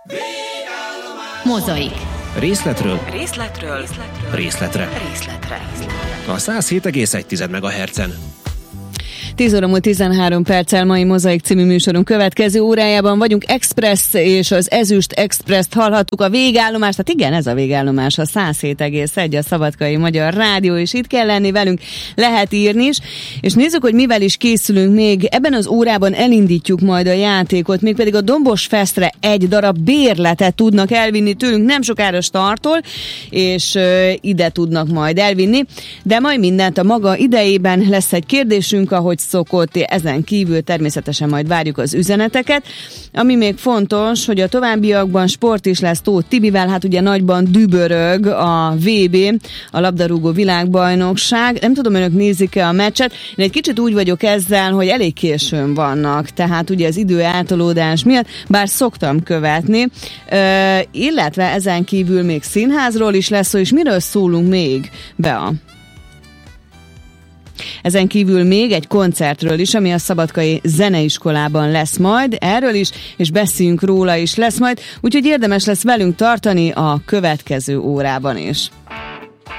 Mozaik. Részletről részletre. A 107,1 MHz-en. 10 óra múlt 13 perccel mai Mozaik című műsorunk következő órájában vagyunk. Express és az Ezüst Express-t hallhattuk, a végállomást, tehát igen, ez a végállomás, a 107,1, a Szabadkai Magyar Rádió, és itt kell lenni velünk, lehet írni is, és nézzük, hogy mivel is készülünk még. Ebben az órában elindítjuk majd a játékot, mégpedig a Dombos Festre egy darab bérletet tudnak elvinni tőlünk, nem sokára startol, és ide tudnak majd elvinni, de majd mindent a maga idejében. Lesz egy kérdésünk, ahogy szokott, ezen kívül természetesen majd várjuk az üzeneteket. Ami még fontos, hogy a továbbiakban sport is lesz Tóth Tibivel, hát ugye nagyban dübörög a VB, a labdarúgó világbajnokság. Nem tudom, önök nézik-e a meccset. Én egy kicsit úgy vagyok ezzel, hogy elég későn vannak, tehát ugye az idő eltolódás miatt, bár szoktam követni, illetve ezen kívül még színházról is lesz szó, és miről szólunk még, Bea? Ezen kívül még egy koncertről is, ami a Szabadkai Zeneiskolában lesz majd, erről is, és beszéljünk róla is lesz majd, úgyhogy érdemes lesz velünk tartani a következő órában is.